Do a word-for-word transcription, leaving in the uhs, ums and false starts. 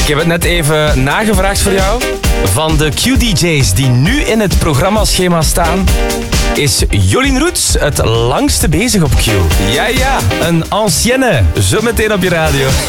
heb het net even nagevraagd voor jou. Van de Q-D J's die nu in het programmaschema staan, is Jolien Roets het langste bezig op Q. Ja, ja, een ancienne. Zo meteen op je radio.